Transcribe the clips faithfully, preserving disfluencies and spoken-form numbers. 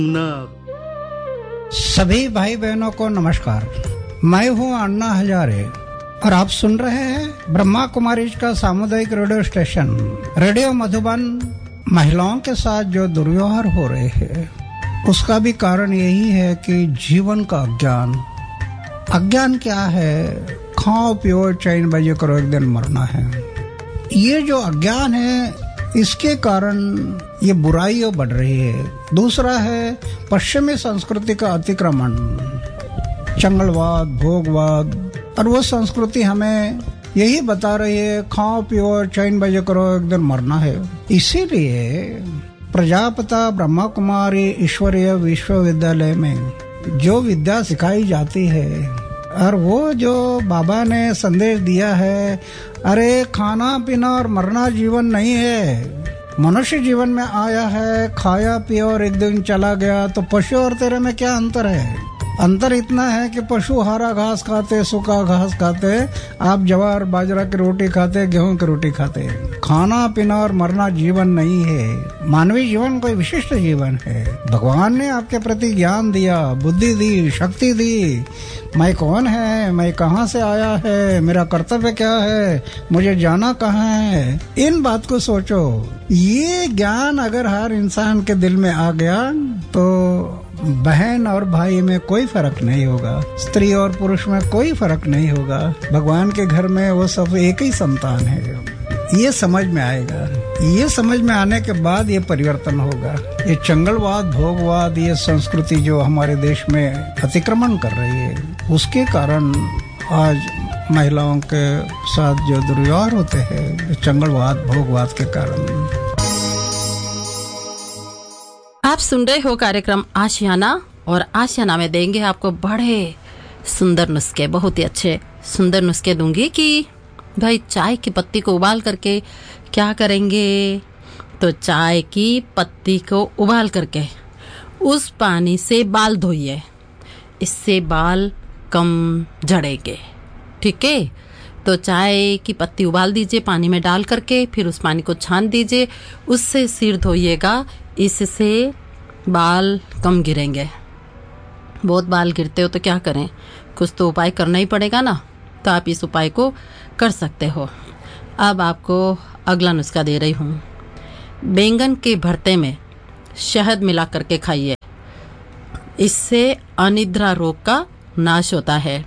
सभी भाई बहनों को नमस्कार। मैं हूं अन्ना हजारे और आप सुन रहे हैं ब्रह्मा कुमारी का सामुदायिक रेडियो स्टेशन रेडियो मधुबन। महिलाओं के साथ जो दुर्व्यवहार हो रहे हैं उसका भी कारण यही है कि जीवन का अज्ञान। अज्ञान क्या है? खाओ पियो चैन बजे करो एक दिन मरना है। ये जो अज्ञान है इसके कारण ये बुराइयां बढ़ रही है। दूसरा है पश्चिमी संस्कृति का अतिक्रमण, चंगलवाद, भोगवाद। और वो संस्कृति हमें यही बता रही है खाओ पियो चैन बजे करो एक दिन मरना है। इसीलिए प्रजापिता ब्रह्मा कुमारी ईश्वरीय विश्वविद्यालय में जो विद्या सिखाई जाती है और वो जो बाबा ने संदेश दिया है, अरे खाना पीना और मरना जीवन नहीं है। मनुष्य जीवन में आया है, खाया पिया और एक दिन चला गया। तो पशु और तेरे में क्या अंतर है? अंतर इतना है कि पशु हरा घास खाते, सूखा घास खाते, आप ज्वार बाजरा की रोटी खाते, गेहूं की रोटी खाते। खाना पीना और मरना जीवन नहीं है। मानवीय जीवन कोई विशिष्ट जीवन है। भगवान ने आपके प्रति ज्ञान दिया, बुद्धि दी, शक्ति दी। मैं कौन है, मैं कहां से आया है, मेरा कर्तव्य क्या है, मुझे जाना कहां है, इन बात को सोचो। ये ज्ञान अगर हर इंसान के दिल में आ गया तो बहन और भाई में कोई फर्क नहीं होगा, स्त्री और पुरुष में कोई फर्क नहीं होगा। भगवान के घर में वो सब एक ही संतान है। ये समझ में आएगा। ये समझ में आने के बाद ये परिवर्तन होगा। ये चंगलवाद, भोगवाद, ये संस्कृति जो हमारे देश में अतिक्रमण कर रही है उसके कारण आज महिलाओं के साथ जो दुर्व्यवहार होते हैं चंगलवाद, भोगवाद के कारण। आप सुन रहे हो कार्यक्रम आशियाना और आशियाना में देंगे आपको बड़े सुंदर नुस्खे, बहुत ही अच्छे सुंदर नुस्खे दूंगी कि भाई चाय की पत्ती को उबाल करके क्या करेंगे। तो चाय की पत्ती को उबाल करके उस पानी से बाल धोइए, इससे बाल कम झड़ेंगे। ठीक है, तो चाय की पत्ती उबाल दीजिए पानी में डाल करके, फिर उस पानी को छान दीजिए, उससे सिर धोइएगा, इससे बाल कम गिरेंगे। बहुत बाल गिरते हो तो क्या करें, कुछ तो उपाय करना ही पड़ेगा ना। तो आप इस उपाय को कर सकते हो। अब आपको अगला नुस्खा दे रही हूँ। बैंगन के भरते में शहद मिला करके खाइए, इससे अनिद्रा रोग का नाश होता है।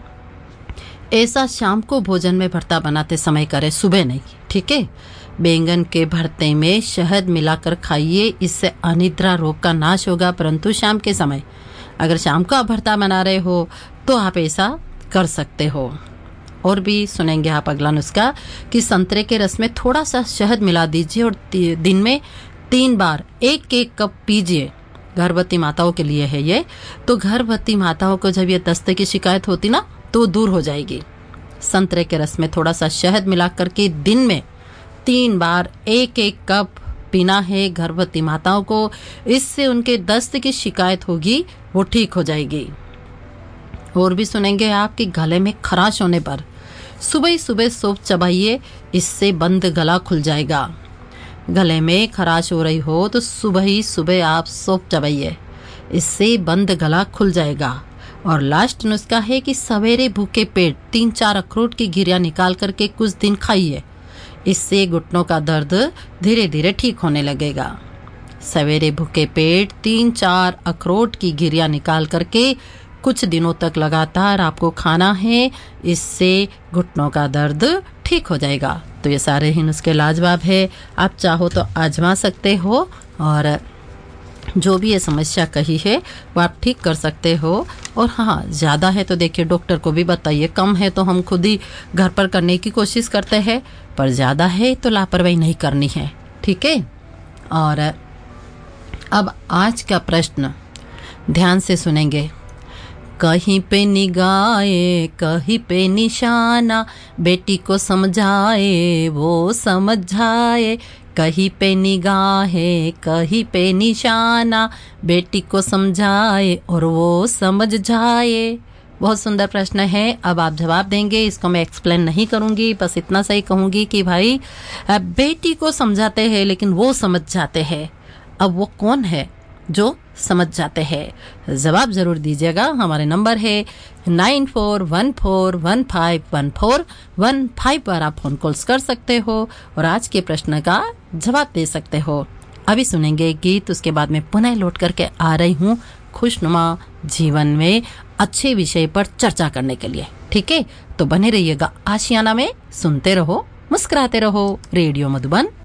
ऐसा शाम को भोजन में भरता बनाते समय करें, सुबह नहीं। ठीक है, बैंगन के भरते में शहद मिलाकर खाइए, इससे अनिद्रा रोग का नाश होगा। परंतु शाम के समय, अगर शाम को आप भरता बना रहे हो तो आप ऐसा कर सकते हो। और भी सुनेंगे आप अगला नुस्खा कि संतरे के रस में थोड़ा सा शहद मिला दीजिए और दिन में तीन बार एक एक कप पीजिए। गर्भवती माताओं के लिए है ये। तो गर्भवती माताओं को जब ये दस्त की शिकायत होती ना तो दूर हो जाएगी। संतरे के रस में थोड़ा सा शहद मिला करके दिन में तीन बार एक एक कप पीना है गर्भवती माताओं को। इससे उनके दस्त की शिकायत होगी वो ठीक हो जाएगी। और भी सुनेंगे आप कि गले में खराश होने पर सुबह ही सुबह सौंफ चबाइए, इससे बंद गला खुल जाएगा। गले में खराश हो रही हो तो सुबह ही सुबह आप सौंफ चबाइए, इससे बंद गला खुल जाएगा। और लास्ट नुस्खा है कि सवेरे भूखे पेट तीन चार अखरोट की गिरिया निकाल करके कुछ दिन खाइए, इससे घुटनों का दर्द धीरे धीरे ठीक होने लगेगा। सवेरे भूखे पेट तीन चार अखरोट की गिरिया निकाल करके कुछ दिनों तक लगातार आपको खाना है, इससे घुटनों का दर्द ठीक हो जाएगा। तो ये सारे ही नुस्खे लाजवाब है, आप चाहो तो आजमा सकते हो और जो भी ये समस्या कही है वो आप ठीक कर सकते हो। और हाँ, ज़्यादा है तो देखिए डॉक्टर को भी बताइए, कम है तो हम खुद ही घर पर करने की कोशिश करते हैं, पर ज़्यादा है तो लापरवाही नहीं करनी है। ठीक है, और अब आज का प्रश्न ध्यान से सुनेंगे। कहीं पे निगाहे कहीं पे निशाना, बेटी को समझाए वो समझ जाए। कहीं पे निगाहे कहीं पे निशाना, बेटी को समझाए और वो समझ जाए। बहुत सुंदर प्रश्न है। अब आप जवाब देंगे, इसको मैं एक्सप्लेन नहीं करूंगी, बस इतना सही कहूंगी कि भाई बेटी को समझाते हैं लेकिन वो समझ जाते हैं। अब वो कौन है जो समझ जाते हैं। जवाब जरूर दीजिएगा। हमारे नंबर है nine four one four one five one four one five पर आप फोन कॉल्स कर सकते हो और आज के प्रश्न का जवाब दे सकते हो। अभी सुनेंगे गीत, उसके बाद में पुनः लौट करके आ रही हूँ खुशनुमा जीवन में अच्छे विषय पर चर्चा करने के लिए। ठीक है, तो बने रहिएगा आशियाना में, सुनते रहो, मुस्कुराते रहो। रेडियो मधुबन